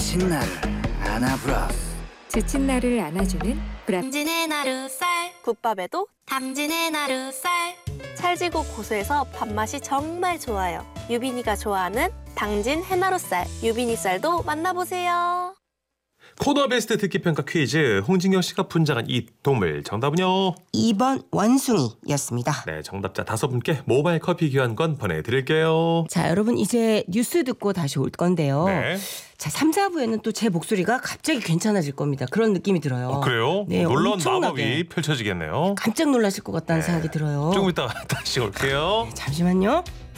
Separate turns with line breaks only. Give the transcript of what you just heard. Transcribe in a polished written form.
지친 나를 안아브라스.
지친 나를 안아주는 브라.
당진의 나루쌀. 국밥에도 당진의 나루쌀. 찰지고 고소해서 밥맛이 정말 좋아요. 유빈이가 좋아하는 당진 해나루쌀. 유빈이 쌀도 만나보세요.
코너 베스트 듣기 평가 퀴즈. 홍진경 씨가 분장한 이 동물 정답은요?
2번 원숭이였습니다.
네, 정답자 5분께 모바일 커피 교환권 보내드릴게요.
자, 여러분 이제 뉴스 듣고 다시 올 건데요.
네.
자, 3, 4부에는 또 제 목소리가 갑자기 괜찮아질 겁니다. 그런 느낌이 들어요.
그래요?
네,
놀라운
엄청나게.
마법이 펼쳐지겠네요.
깜짝 놀라실 것 같다는 생각이 들어요.
조금 이따가 다시 올게요.
잠시만요.